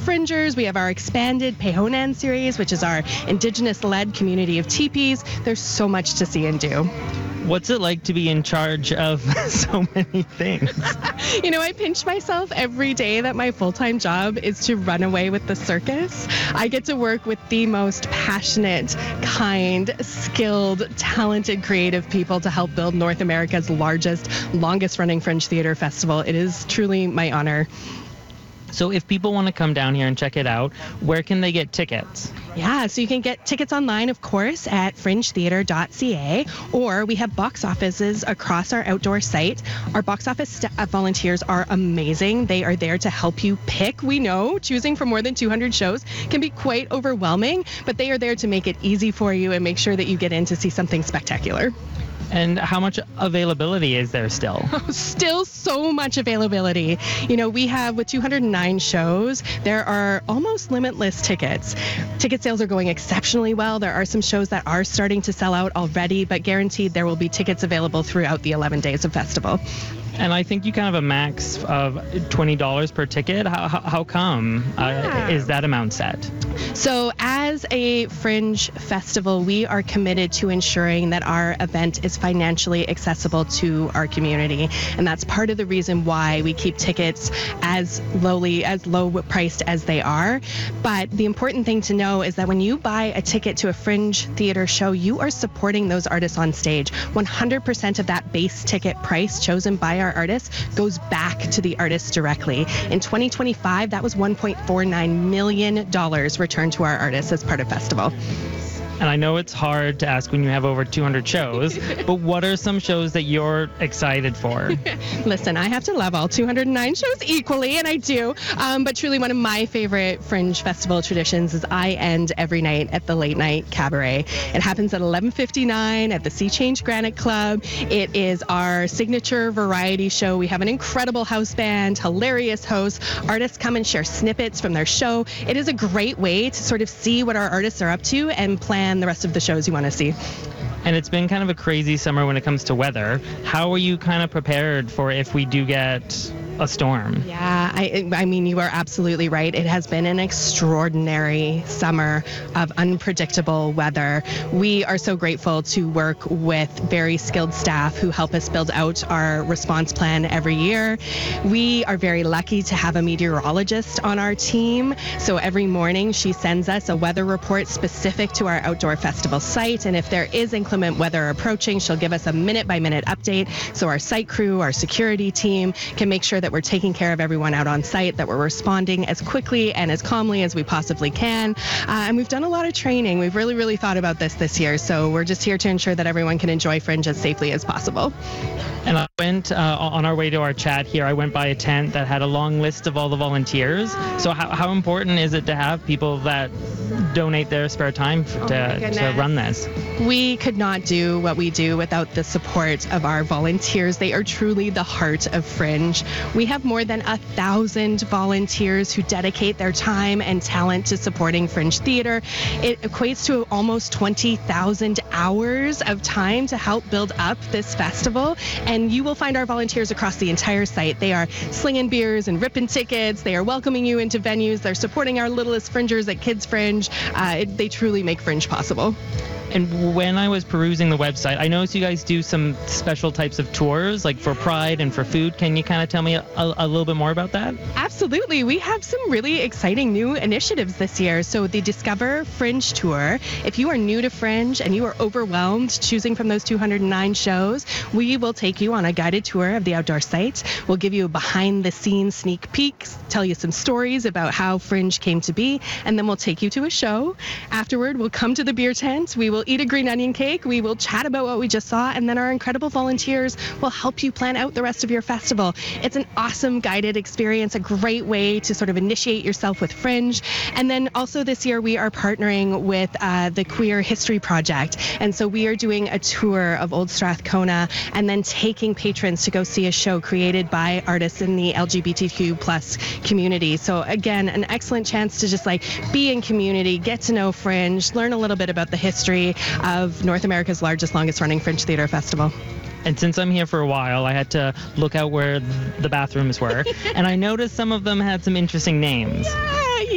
Fringers. We have our expanded Pehonan series, which is our Indigenous-led community of teepees. There's so much to see and do. What's it like to be in charge of so many things? I pinch myself every day that my full-time job is to run away with the circus. I get to work with the most passionate, kind, skilled, talented, creative people to help build North America's largest, longest-running Fringe Theatre Festival. It is truly my honor. So if people want to come down here and check it out, where can they get tickets? Yeah, so you can get tickets online, of course, at fringetheatre.ca, or we have box offices across our outdoor site. Our box office volunteers are amazing. They are there to help you pick. We know choosing from more than 200 shows can be quite overwhelming, but they are there to make it easy for you and make sure that you get in to see something spectacular. And how much availability is there still? Still so much availability. We have, with 209 shows, there are almost limitless tickets. Ticket sales are going exceptionally well. There are some shows that are starting to sell out already, but guaranteed there will be tickets available throughout the 11 days of festival. And I think you kind of have a max of $20 per ticket. How come is that amount set? So as a Fringe festival, we are committed to ensuring that our event is financially accessible to our community. And that's part of the reason why we keep tickets as low priced as they are. But the important thing to know is that when you buy a ticket to a Fringe theater show, you are supporting those artists on stage. 100% of that base ticket price chosen by our artists goes back to the artists directly. In 2025, that was $1.49 million returned to our artists as part of festival. And I know it's hard to ask when you have over 200 shows, but what are some shows that you're excited for? Listen, I have to love all 209 shows equally, and I do. But truly one of my favorite Fringe Festival traditions is I end every night at the Late Night Cabaret. It happens at 11:59 at the Sea Change Granite Club. It is our signature variety show. We have an incredible house band, hilarious hosts. Artists come and share snippets from their show. It is a great way to sort of see what our artists are up to and plan the rest of the shows you want to see. And it's been kind of a crazy summer when it comes to weather. How are you kind of prepared for if we do get a storm? Yeah, I mean, you are absolutely right. It has been an extraordinary summer of unpredictable weather. We are so grateful to work with very skilled staff who help us build out our response plan every year. We are very lucky to have a meteorologist on our team. So every morning she sends us a weather report specific to our outdoor festival site. And if there is inclement weather approaching, she'll give us a minute-by-minute update. So our site crew, our security team can make sure that we're taking care of everyone out on site, that we're responding as quickly and as calmly as we possibly can. And we've done a lot of training. We've really thought about this year. So we're just here to ensure that everyone can enjoy Fringe as safely as possible. And I went on our way to our chat here, I went by a tent that had a long list of all the volunteers. So how important is it to have people that donate their spare time to run this? We could not do what we do without the support of our volunteers. They are truly the heart of Fringe. We have more than 1,000 volunteers who dedicate their time and talent to supporting Fringe Theatre. It equates to almost 20,000 hours of time to help build up this festival. And you will find our volunteers across the entire site. They are slinging beers and ripping tickets. They are welcoming you into venues. They're supporting our littlest Fringers at Kids Fringe. They truly make Fringe possible. And when I was perusing the website, I noticed you guys do some special types of tours, like for Pride and for food. Can you kind of tell me a little bit more about that? Absolutely. We have some really exciting new initiatives this year. So the Discover Fringe Tour, if you are new to Fringe and you are overwhelmed choosing from those 209 shows, we will take you on a guided tour of the outdoor site. We'll give you a behind-the-scenes sneak peek, tell you some stories about how Fringe came to be, and then we'll take you to a show. Afterward, we'll come to the beer tent. We will eat a green onion cake. We will chat about what we just saw, and then our incredible volunteers will help you plan out the rest of your festival. It's an awesome guided experience, a great way to sort of initiate yourself with Fringe. And then also this year we are partnering with the Queer History Project, and so we are doing a tour of Old Strathcona and then taking patrons to go see a show created by artists in the LGBTQ plus community. So again, an excellent chance to just be in community, get to know Fringe, learn a little bit about the history of North America's largest, longest running Fringe Theatre Festival. And since I'm here for a while, I had to look out where the bathrooms were. And I noticed some of them had some interesting names.